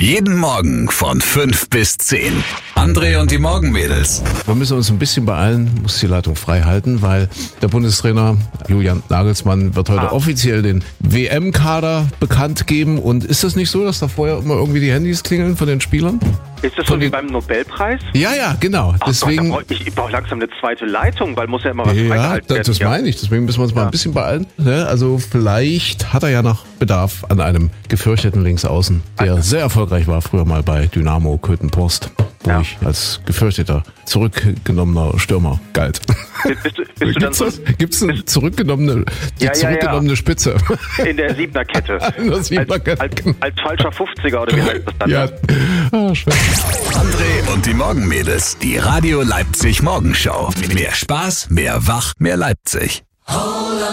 Jeden Morgen von 5 bis 10. André und die Morgenmädels. Wir müssen uns ein bisschen beeilen, muss die Leitung frei halten, weil der Bundestrainer Julian Nagelsmann wird heute offiziell den WM-Kader bekannt geben. Und ist das nicht so, dass da vorher immer irgendwie die Handys klingeln von den Spielern? Ist das so wie beim Nobelpreis? Ja, genau. Ach Deswegen. Gott, ich brauche langsam eine zweite Leitung, weil muss ja immer was Ja, freigehalten werden. das meine ich. Deswegen müssen wir uns mal ein bisschen beeilen. Ne? Also vielleicht hat er ja noch Bedarf an einem gefürchteten Linksaußen, der sehr erfolgreich war früher mal bei Dynamo Köthen-Post, wo ich als gefürchteter, zurückgenommener Stürmer galt. Bist du dann so Gibt's eine zurückgenommene Spitze? in der Siebnerkette? In der Siebnerkette. Als falscher 50er oder wie heißt das dann? Ja. Schön. André und die Morgenmädels. Die Radio Leipzig Morgenschau. Mehr Spaß, mehr Wach, mehr Leipzig.